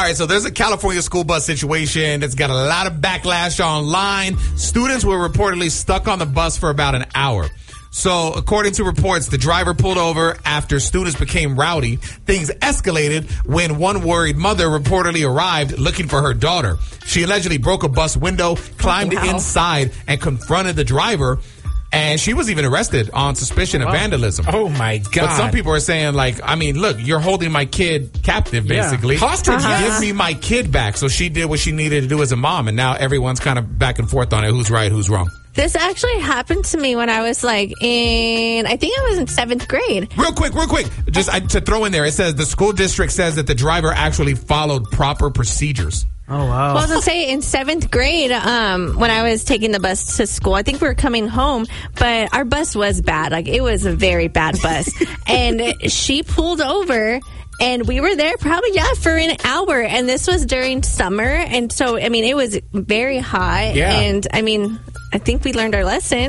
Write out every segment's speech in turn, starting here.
right, so there's a California school bus situation that's got a lot of backlash online. Students were reportedly stuck on the bus for about an hour. So, according to reports, the driver pulled over after students became rowdy. Things escalated when one worried mother reportedly arrived looking for her daughter. She allegedly broke a bus window, climbed inside, and confronted the driver. And she was even arrested on suspicion of vandalism. Oh, my God. But some people are saying, like, I mean, look, you're holding my kid captive, basically. Hostage. Give me my kid back. So she did what she needed to do as a mom. And now everyone's kind of back and forth on it. Who's right, who's wrong. This actually happened to me when I was I think I was in 7th grade. Real quick. Just to throw in there, it says the school district says that the driver actually followed proper procedures. Oh, wow. Well, I was going to say, in 7th grade, when I was taking the bus to school, I think we were coming home, but our bus was bad. Like, it was a very bad bus. And she pulled over, and we were there probably, for an hour. And this was during summer. And so, I mean, it was very hot. Yeah. And, I mean, I think we learned our lesson.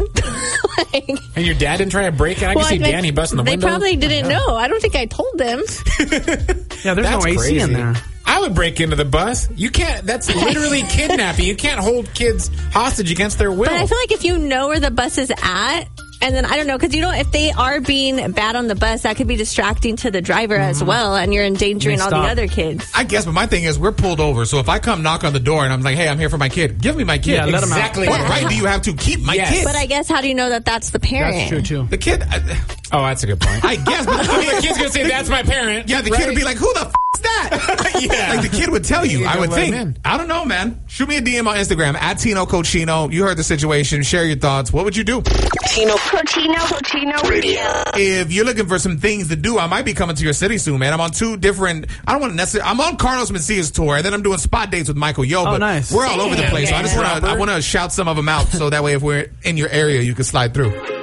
And your dad didn't try to break it? I can see Danny busting the window. They probably didn't know. I don't think I told them. Yeah, there's no AC in there. I would break into the bus. You can't. That's literally kidnapping. You can't hold kids hostage against their will. But I feel like if you know where the bus is at, and then, I don't know, because, if they are being bad on the bus, that could be distracting to the driver as well, and you're endangering all the other kids. I guess, but my thing is, we're pulled over, so if I come knock on the door and I'm like, hey, I'm here for my kid, give me my kid. Yeah, let him out. Exactly. What right do you have to keep my kid? But I guess, how do you know that that's the parent? That's true, too. The kid... Oh, that's a good point. I guess, but the kid's going to say, that's my parent. Yeah, the kid would be like, who the is that? Yeah. Like, the kid would tell you, I would think. In. I don't know, man. Shoot me a DM on Instagram, at Tino Cochino. You heard the situation. Share your thoughts. What would you do? Tino Cochino Radio. If you're looking for some things to do, I might be coming to your city soon, man. I'm on 2 different... I don't want to necessarily... I'm on Carlos Mencia's tour, and then I'm doing spot dates with Michael Yo. But nice. we're all over the place. So I just want to shout some of them out, so that way if we're in your area, you can slide through.